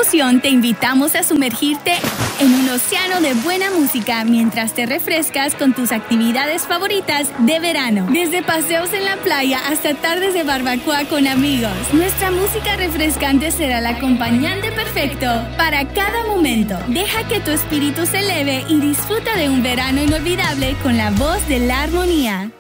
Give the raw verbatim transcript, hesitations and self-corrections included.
Fusión te invitamos a sumergirte en un océano de buena música mientras te refrescas con tus actividades favoritas de verano. Desde paseos en la playa hasta tardes de barbacoa con amigos. Nuestra música refrescante será el acompañante perfecto para cada momento. Deja que tu espíritu se eleve y disfruta de un verano inolvidable con la voz de la armonía.